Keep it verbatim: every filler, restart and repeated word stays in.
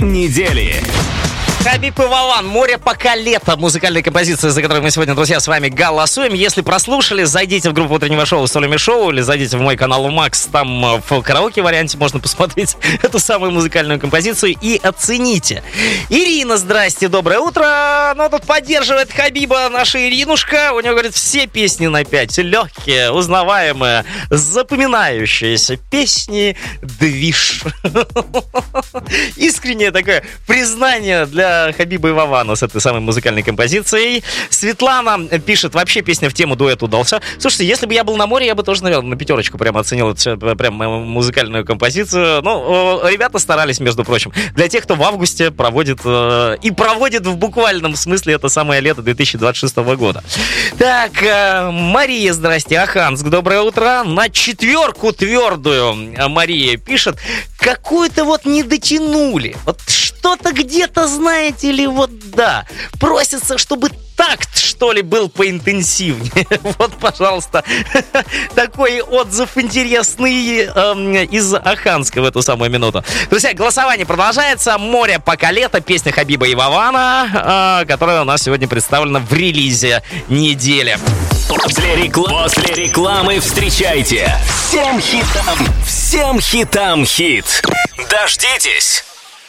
недели. Хабиб и Вован, «Море пока лето». Музыкальная композиция, за которую мы сегодня, друзья, с вами голосуем. Если прослушали, зайдите в группу утреннего шоу «Солями Шоу» или зайдите в мой канал Макс. Там в караоке-варианте можно посмотреть эту самую музыкальную композицию и оцените. Ирина, здрасте, доброе утро. Ну, тут поддерживает Хабиба наша Иринушка. У нее, говорит, все песни на пять. Легкие, узнаваемые, запоминающиеся песни. Движ. Искреннее такое признание для Хабиба и Вована с этой самой музыкальной композицией. Светлана пишет, вообще песня в тему, дуэт удался. Слушайте, если бы я был на море, я бы тоже, наверное, на пятерочку прямо оценил эту прям музыкальную композицию. Ну, ребята старались, между прочим. Для тех, кто в августе проводит э, и проводит в буквальном смысле это самое лето две тысячи двадцать шестого года. Так, э, Мария, здрасте, Аханск, доброе утро. На четверку твердую Мария пишет, какую-то вот не дотянули. Вот что-то где-то, знаете ли, вот да. Просится, чтобы такт, что ли, был поинтенсивнее. Вот, пожалуйста, такой отзыв интересный эм, из Аханска в эту самую минуту. Друзья, голосование продолжается. «Море пока лето», песня Хабиба и Вована, э, которая у нас сегодня представлена в релизе недели. После, рекла... После рекламы встречайте всем хитам, всем хитам хит. Дождитесь.